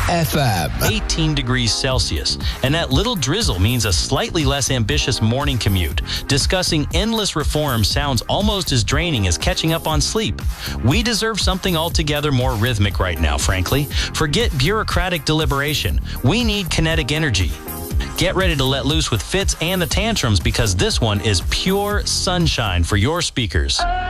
FM. 18 degrees Celsius. And that little drizzle means a slightly less ambitious morning commute. Discussing endless reform sounds almost as draining as catching up on sleep. We deserve something altogether more rhythmic right now, frankly. Forget bureaucratic deliberation. We need kinetic energy. Get ready to let loose with Fitz and the Tantrums, because this one is pure sunshine for your speakers.